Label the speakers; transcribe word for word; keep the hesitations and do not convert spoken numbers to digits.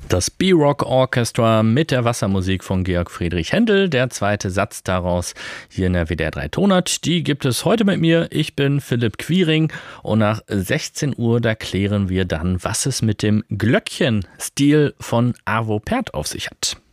Speaker 1: Das B-Rock Orchestra mit der Wassermusik von Georg Friedrich Händel. Der zweite Satz daraus hier in der W D R drei Tonart. Die gibt es heute mit mir. Ich bin Philipp Quiring und nach sechzehn Uhr, da klären wir dann, was es mit dem Glöckchen-Stil von Arvo Pärt auf sich hat.